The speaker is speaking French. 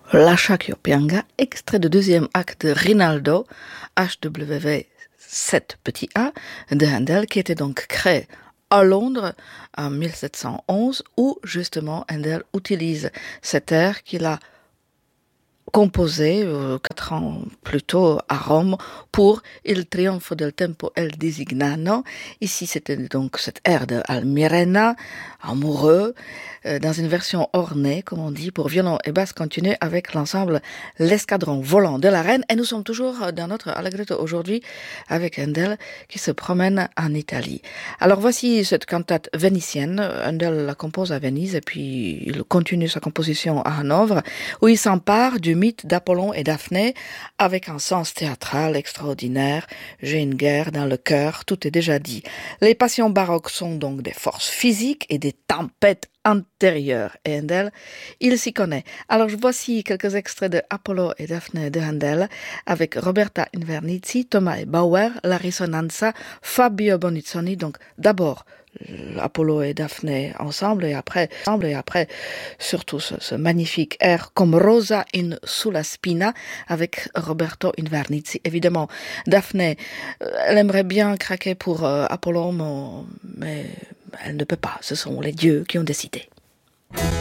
La Shakiopianga, extrait de deuxième acte de Rinaldo, HWV 7 petit a, de Handel, qui était donc créé à Londres en 1711, où justement Handel utilise cet air qu'il a composé 4 ans plus tôt à Rome pour Il trionfo del tempo e il disignano. Ici, c'était donc cet air de Almirena, amoureux, dans une version ornée, comme on dit, pour violon et basse continue avec l'ensemble L'escadron volant de la Reine. Et nous sommes toujours dans notre Allegretto aujourd'hui avec Handel qui se promène en Italie. Alors voici cette cantate vénitienne. Handel la compose à Venise et puis il continue sa composition à Hanovre, où il s'empare du mythe d'Apollon et Daphné avec un sens théâtral extraordinaire. J'ai une guerre dans le cœur, tout est déjà dit. Les passions baroques sont donc des forces physiques et des tempêtes intérieures. Et Handel, il s'y connaît. Alors voici quelques extraits de Apollo et Daphné de Handel avec Roberta Invernizzi, Thomas et Bauer, la Risonanza, Fabio Bonizzoni. Donc d'abord Apollo et Daphné ensemble et après surtout ce magnifique air comme Rosa in sulla spina avec Roberto Invernizzi. Évidemment, Daphné, elle aimerait bien craquer pour Apollon, mais elle ne peut pas. Ce sont les dieux qui ont décidé.